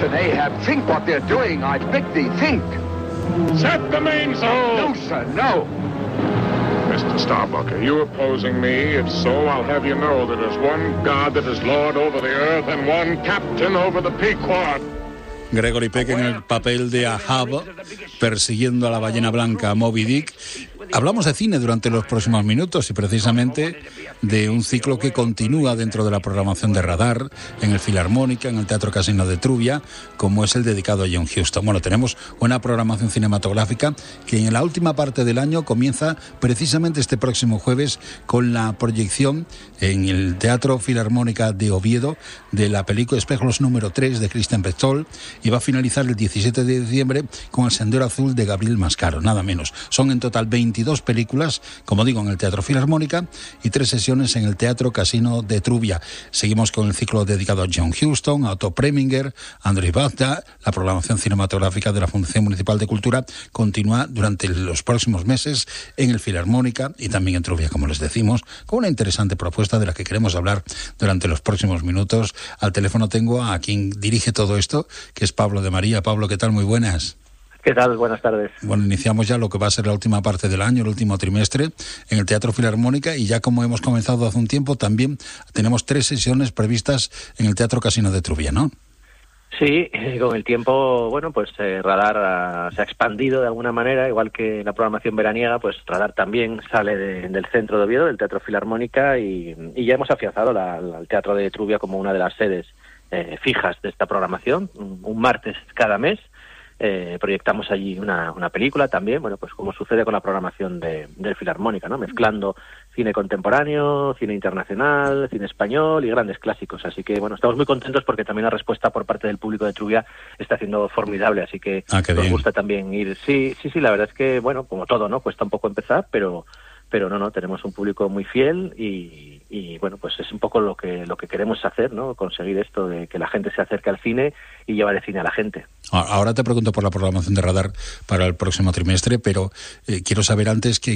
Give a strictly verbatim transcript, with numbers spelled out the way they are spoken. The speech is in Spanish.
and Ahab, think what they're doing. I beg thee, think. Set the mainsail! No, sir, no. Mister Starbuck, are you opposing me? If so, I'll have you know that there's one God that is Lord over the earth and one captain over the Pequod. Gregory Peck en el papel de Ahab, persiguiendo a la ballena blanca Moby Dick. Hablamos de cine durante los próximos minutos y precisamente de un ciclo que continúa dentro de la programación de Radar, en el Filarmónica, en el Teatro Casino de Trubia, como es el dedicado a John Huston. Bueno, tenemos una programación cinematográfica que en la última parte del año comienza precisamente este próximo jueves con la proyección en el Teatro Filarmónica de Oviedo de la película Espejos número tres de Christian Petzold y va a finalizar el diecisiete de diciembre con El Sendero Azul de Gabriel Mascaro, nada menos. Son en total veintidós películas, como digo, en el Teatro Filarmónica y tres sesiones en el Teatro Casino de Trubia. Seguimos con el ciclo dedicado a John Huston, a Otto Preminger, a Andrzej Wajda. La programación cinematográfica de la Fundación Municipal de Cultura continúa durante los próximos meses en el Filarmónica y también en Trubia, como les decimos, con una interesante propuesta de la que queremos hablar durante los próximos minutos. Al teléfono tengo a quien dirige todo esto, que es Pablo de María. Pablo, ¿qué tal? Muy buenas. ¿Qué tal? Buenas tardes. Bueno, iniciamos ya lo que va a ser la última parte del año, el último trimestre, en el Teatro Filarmónica, y ya como hemos comenzado hace un tiempo, también tenemos tres sesiones previstas en el Teatro Casino de Trubia, ¿no? Sí, con el tiempo, bueno, pues eh, Radar uh, se ha expandido de alguna manera, igual que la programación veraniega, pues Radar también sale de, del centro de Oviedo, del Teatro Filarmónica, y, y ya hemos afianzado la, la, el Teatro de Trubia como una de las sedes eh, fijas de esta programación, un, un martes cada mes. Eh, proyectamos allí una, una película también, bueno, pues como sucede con la programación de, del Filarmónica, ¿no? Mezclando cine contemporáneo, cine internacional, cine español y grandes clásicos. Así que, bueno, estamos muy contentos porque también la respuesta por parte del público de Trubia está siendo formidable, así que ah, nos bien. gusta también ir. Sí, sí, sí, la verdad es que, bueno, como todo, ¿no? Cuesta un poco empezar, pero pero no, no, tenemos un público muy fiel y, y bueno, pues es un poco lo que lo que queremos hacer, ¿no? Conseguir esto de que la gente se acerque al cine y llevar el cine a la gente. Ahora te pregunto por la programación de Radar para el próximo trimestre, pero eh, quiero saber antes que